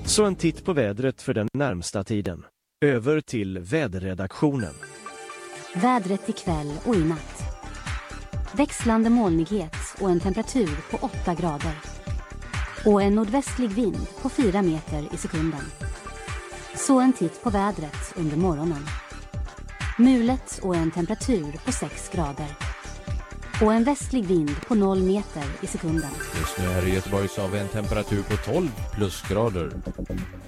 Så en titt på vädret för den närmsta tiden. Över till väderredaktionen. Vädret ikväll och i natt. Växlande molnighet och en temperatur på 8 grader. Och en nordvästlig vind på 4 meter i sekunden. Så en titt på vädret under morgonen. Mulet och en temperatur på 6 grader. Och en västlig vind på 0 meter i sekunden. Just nu här i Göteborg så har vi en temperatur på 12 plusgrader.